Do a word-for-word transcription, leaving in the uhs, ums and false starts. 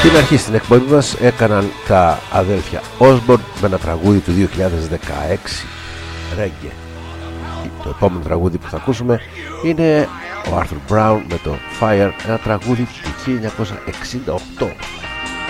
Στην αρχή στην εκπομπή μας έκαναν τα αδέλφια Osborne με ένα τραγούδι του δύο χιλιάδες δεκαέξι, Reggae. Το επόμενο τραγούδι που θα ακούσουμε είναι ο Arthur Brown με το Fire, ένα τραγούδι του χίλια εννιακόσια εξήντα οκτώ.